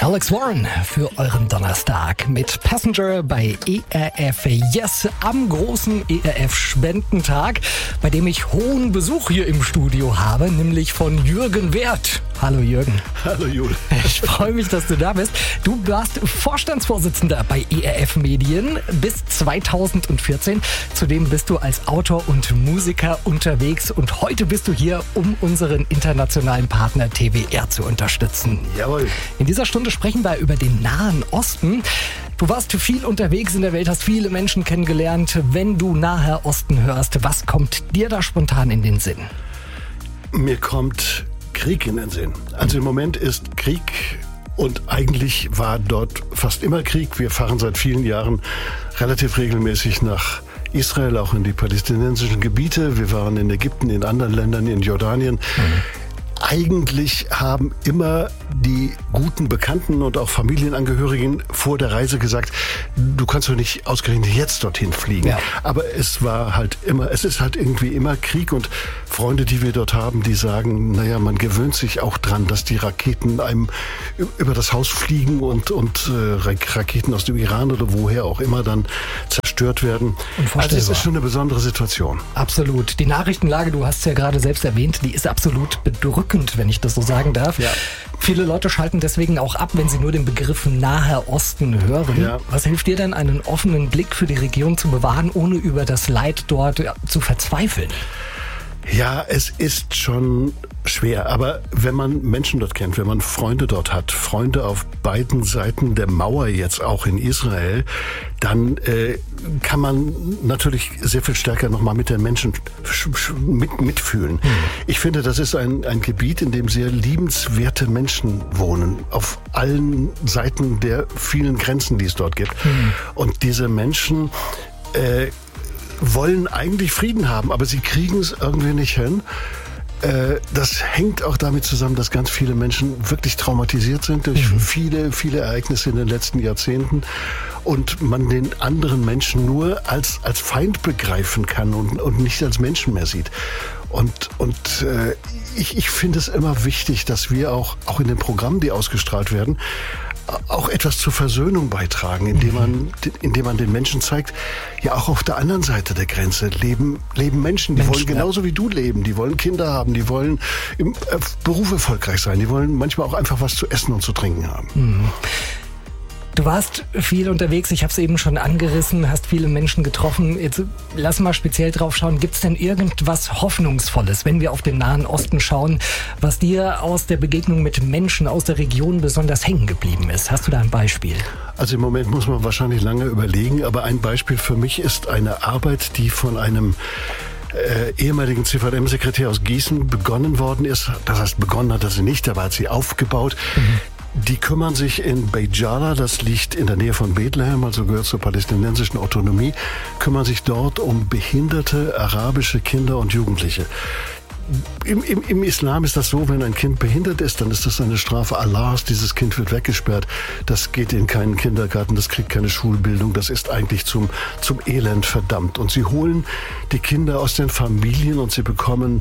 Alex Warren für euren Donnerstag mit Passenger bei ERF Yes am großen ERF-Spendentag, bei dem ich hohen Besuch hier im Studio habe, nämlich von Jürgen Werth. Hallo Jürgen. Hallo Jule. Ich freue mich, dass du da bist. Du warst Vorstandsvorsitzender bei ERF Medien bis 2014. Zudem bist du als Autor und Musiker unterwegs und heute bist du hier, um unseren internationalen Partner TWR zu unterstützen. Jawohl. In dieser Stunde sprechen wir über den Nahen Osten. Du warst viel unterwegs in der Welt, hast viele Menschen kennengelernt. Wenn du Naher Osten hörst, was kommt dir da spontan in den Sinn? Mir kommt Krieg in den Sinn. Also im Moment ist Krieg und eigentlich war dort fast immer Krieg. Wir fahren seit vielen Jahren relativ regelmäßig nach Israel, auch in die palästinensischen Gebiete. Wir waren in Ägypten, in anderen Ländern, in Jordanien. Eigentlich haben immer die guten Bekannten und auch Familienangehörigen vor der Reise gesagt, du kannst doch nicht ausgerechnet jetzt dorthin fliegen. Ja. Aber es ist halt irgendwie immer Krieg und Freunde, die wir dort haben, die sagen, naja, man gewöhnt sich auch dran, dass die Raketen einem über das Haus fliegen und Raketen aus dem Iran oder woher auch immer dann zerstört werden. Also es ist schon eine besondere Situation. Absolut. Die Nachrichtenlage, du hast es ja gerade selbst erwähnt, die ist absolut bedrückend, wenn ich das so sagen darf. Ja. Viele Leute schalten deswegen auch ab, wenn sie nur den Begriff Naher Osten hören. Ja. Was hilft dir denn, einen offenen Blick für die Region zu bewahren, ohne über das Leid dort zu verzweifeln? Ja, es ist schon schwer, aber wenn man Menschen dort kennt, wenn man Freunde dort hat, Freunde auf beiden Seiten der Mauer jetzt auch in Israel, dann kann man natürlich sehr viel stärker nochmal mit den Menschen mitfühlen. Ich finde, das ist ein Gebiet, in dem sehr liebenswerte Menschen wohnen, auf allen Seiten der vielen Grenzen, die es dort gibt. Und diese Menschen wollen eigentlich Frieden haben, aber sie kriegen es irgendwie nicht hin. Das hängt auch damit zusammen, dass ganz viele Menschen wirklich traumatisiert sind durch viele, viele Ereignisse in den letzten Jahrzehnten und man den anderen Menschen nur als Feind begreifen kann und nicht als Menschen mehr sieht. Und ich finde es immer wichtig, dass wir auch in den Programmen, die ausgestrahlt werden, auch etwas zur Versöhnung beitragen, indem man den Menschen zeigt, ja auch auf der anderen Seite der Grenze leben Menschen, die wollen genauso wie du leben, die wollen Kinder haben, die wollen im Beruf erfolgreich sein, die wollen manchmal auch einfach was zu essen und zu trinken haben. Du warst viel unterwegs, ich habe es eben schon angerissen, hast viele Menschen getroffen. Jetzt lass mal speziell drauf schauen, gibt es denn irgendwas Hoffnungsvolles, wenn wir auf den Nahen Osten schauen, was dir aus der Begegnung mit Menschen aus der Region besonders hängen geblieben ist? Hast du da ein Beispiel? Also im Moment muss man wahrscheinlich lange überlegen, aber ein Beispiel für mich ist eine Arbeit, die von einem ehemaligen CVM-Sekretär aus Gießen begonnen worden ist. Das heißt, begonnen hat er sie nicht, aber hat sie aufgebaut. Die kümmern sich in Beit Jala, das liegt in der Nähe von Bethlehem, also gehört zur palästinensischen Autonomie, kümmern sich dort um behinderte arabische Kinder und Jugendliche. Im Islam ist das so, wenn ein Kind behindert ist, dann ist das eine Strafe Allahs. Dieses Kind wird weggesperrt. Das geht in keinen Kindergarten, das kriegt keine Schulbildung. Das ist eigentlich zum Elend verdammt. Und sie holen die Kinder aus den Familien und sie bekommen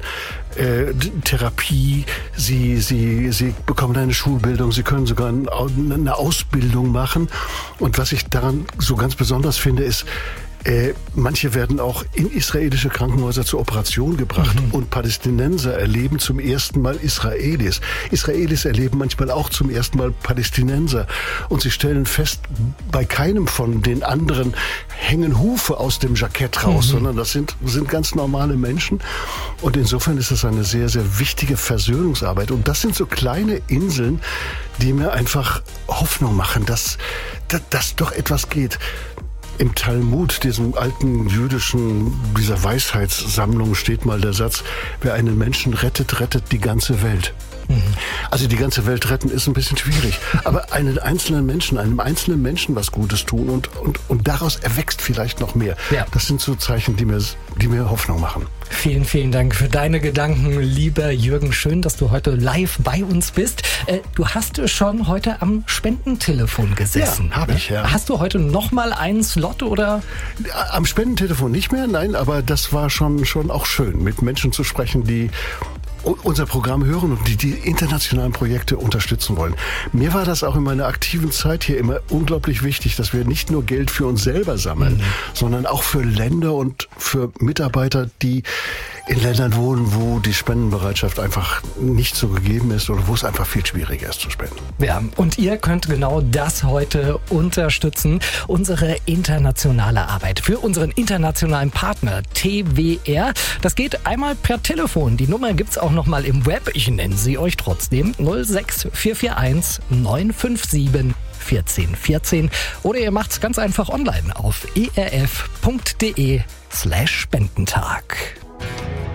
Therapie, sie bekommen eine Schulbildung, sie können sogar eine Ausbildung machen. Und was ich daran so ganz besonders finde, ist, manche werden auch in israelische Krankenhäuser zur Operation gebracht und Palästinenser erleben zum ersten Mal Israelis. Israelis erleben manchmal auch zum ersten Mal Palästinenser und sie stellen fest, bei keinem von den anderen hängen Hufe aus dem Jackett raus, sondern das sind ganz normale Menschen und insofern ist das eine sehr, sehr wichtige Versöhnungsarbeit und das sind so kleine Inseln, die mir einfach Hoffnung machen, dass doch etwas geht. Im Talmud, diesem alten dieser Weisheitssammlung, steht mal der Satz, wer einen Menschen rettet, rettet die ganze Welt. Also die ganze Welt retten ist ein bisschen schwierig. Aber einem einzelnen Menschen was Gutes tun und daraus erwächst vielleicht noch mehr. Ja. Das sind so Zeichen, die mir Hoffnung machen. Vielen, vielen Dank für deine Gedanken, lieber Jürgen. Schön, dass du heute live bei uns bist. Du hast schon heute am Spendentelefon gesessen. Ja, habe ich, ja. Hast du heute noch mal einen Slot, oder? Am Spendentelefon nicht mehr, nein, aber das war schon auch schön, mit Menschen zu sprechen, die unser Programm hören und die internationalen Projekte unterstützen wollen. Mir war das auch in meiner aktiven Zeit hier immer unglaublich wichtig, dass wir nicht nur Geld für uns selber sammeln, sondern auch für Länder und für Mitarbeiter, die in Ländern wohnen, wo die Spendenbereitschaft einfach nicht so gegeben ist oder wo es einfach viel schwieriger ist zu spenden. Ja, und ihr könnt genau das heute unterstützen, unsere internationale Arbeit für unseren internationalen Partner TWR. Das geht einmal per Telefon. Die Nummer gibt's auch noch mal im Web. Ich nenne sie euch trotzdem. 06441 957 1414. Oder ihr macht's ganz einfach online auf erf.de/Spendentag.